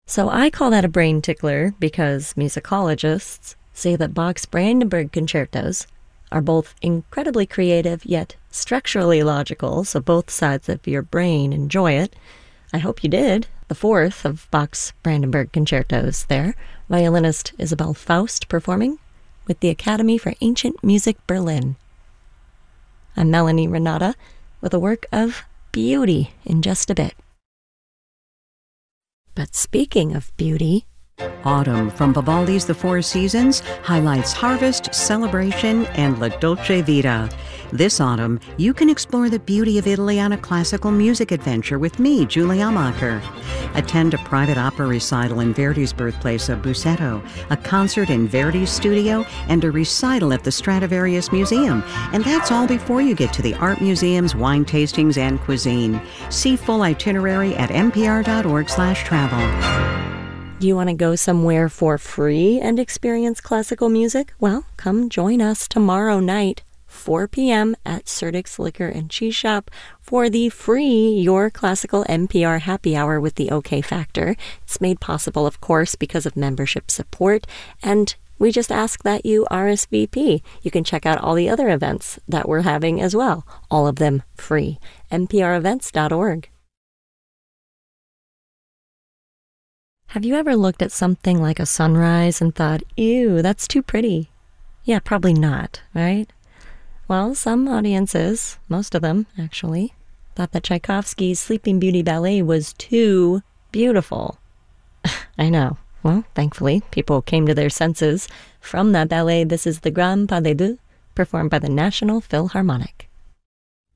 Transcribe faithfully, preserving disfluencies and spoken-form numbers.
So I call that a brain tickler because musicologists say that Bach's Brandenburg concertos are both incredibly creative yet structurally logical, so both sides of your brain enjoy it. I hope you did. The fourth of Bach's Brandenburg concertos there, violinist Isabel Faust performing with the Academy for Ancient Music Berlin. I'm Melanie Renata with a work of beauty in just a bit. But speaking of beauty, Autumn from Vivaldi's The Four Seasons highlights harvest, celebration, and La Dolce Vita. This autumn, you can explore the beauty of Italy on a classical music adventure with me, Julie Amacher. Attend a private opera recital in Verdi's birthplace of Busseto, a concert in Verdi's studio, and a recital at the Stradivarius Museum. And that's all before you get to the art museums, wine tastings, and cuisine. See full itinerary at npr.org slash travel. do you want to go somewhere for free and experience classical music? Well, come join us tomorrow night, four p.m. at Serdik's Liquor and Cheese Shop for the free Your Classical N P R Happy Hour with the OK Factor. It's made possible, of course, because of membership support, and we just ask that you R S V P. You can check out all the other events that we're having as well, all of them free. N P R events dot org. Have you ever looked at something like a sunrise and thought, ew, that's too pretty? Yeah, probably not, right? Well, some audiences, most of them actually, thought that Tchaikovsky's Sleeping Beauty ballet was too beautiful. I know. Well, thankfully, people came to their senses. From that ballet, this is the Grand Pas de Deux, performed by the National Philharmonic.